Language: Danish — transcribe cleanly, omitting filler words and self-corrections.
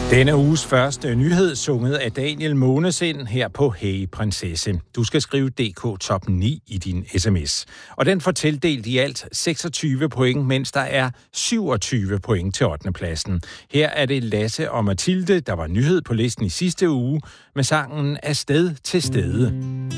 Denne uges første nyhed sunget af Daniel Månesind her på Hey Prinsesse. Du skal skrive DK Top 9 i din sms. Og den får tildelt i alt 26 point, mens der er 27 point til 8. pladsen. Her er det Lasse og Mathilde, der var nyhed på listen i sidste uge, med sangen Afsted til stede.